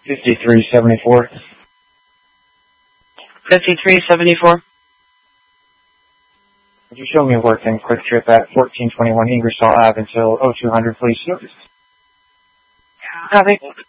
5374. 5374. Could you show me work in Quick Trip at 1421 Ingersoll Ave until 0200, please? Copy.